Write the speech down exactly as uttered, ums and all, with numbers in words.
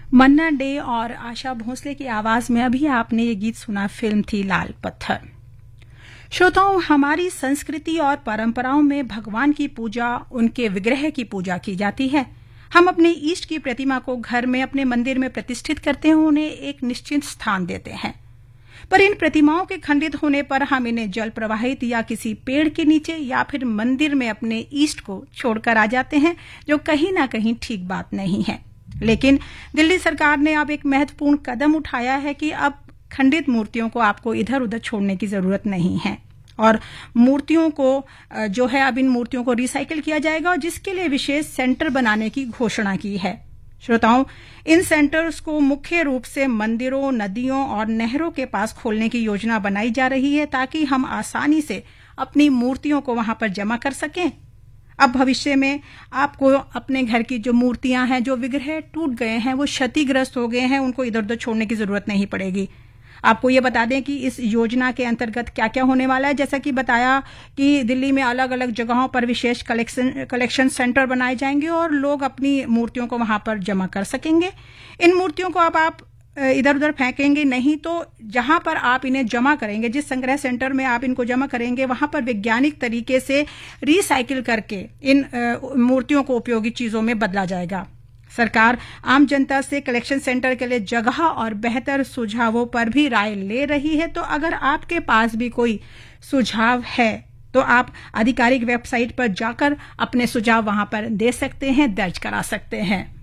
मन्ना day और आशा भोसले की आवाज में अभी आपने ये गीत सुना, फिल्म थी लाल पत्थर। श्रोताओं, हमारी संस्कृति और परंपराओं में भगवान की पूजा, उनके विग्रह की पूजा की जाती है। हम अपने ईष्ट की प्रतिमा को घर में अपने मंदिर में प्रतिष्ठित करते हैं, उन्हें एक निश्चित स्थान देते हैं। पर इन प्रतिमाओं के खंडित होने पर हम इन्हें जल प्रवाहित या किसी पेड़ के नीचे या फिर मंदिर में अपने ईष्ट को छोड़कर आ जाते हैं, जो कहीं ना कहीं ठीक बात नहीं है। लेकिन दिल्ली सरकार ने अब एक महत्वपूर्ण कदम उठाया है कि अब खंडित मूर्तियों को आपको इधर उधर छोड़ने की जरूरत नहीं है और मूर्तियों को जो है अब इन मूर्तियों को रिसाइकिल किया जाएगा और जिसके लिए विशेष सेंटर बनाने की घोषणा की है। श्रोताओं, इन सेंटर्स को मुख्य रूप से मंदिरों, नदियों और नहरों के पास खोलने की योजना बनाई जा रही है ताकि हम आसानी से अपनी मूर्तियों को वहां पर जमा कर सकें। अब भविष्य में आपको अपने घर की जो मूर्तियां हैं, जो विग्रह टूट गए हैं, वो क्षतिग्रस्त हो गए हैं, उनको इधर उधर छोड़ने की जरूरत नहीं पड़ेगी। आपको ये बता दें कि इस योजना के अंतर्गत क्या क्या होने वाला है। जैसा कि बताया कि दिल्ली में अलग अलग जगहों पर विशेष कलेक्शन कलेक्शन सेंटर बनाए जाएंगे और लोग अपनी मूर्तियों को वहां पर जमा कर सकेंगे। इन मूर्तियों को अब आप इधर उधर फेंकेंगे नहीं, तो जहां पर आप इन्हें जमा करेंगे, जिस संग्रह सेंटर में आप इनको जमा करेंगे, वहां पर वैज्ञानिक तरीके से रिसाइकिल करके इन मूर्तियों को उपयोगी चीजों में बदला जाएगा। सरकार आम जनता से कलेक्शन सेंटर के लिए जगह और बेहतर सुझावों पर भी राय ले रही है। तो अगर आपके पास भी कोई सुझाव है तो आप आधिकारिक वेबसाइट पर जाकर अपने सुझाव वहां पर दे सकते हैं, दर्ज करा सकते हैं।